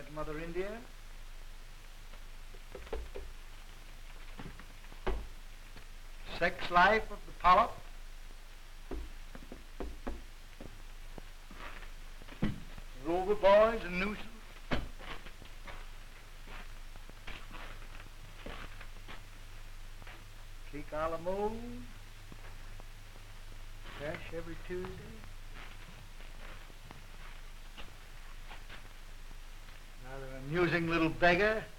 Mother India. Sex life of the polyp. Rover boys and nooses. Cake a la mode. Cash every Tuesday. Rather an amusing little beggar.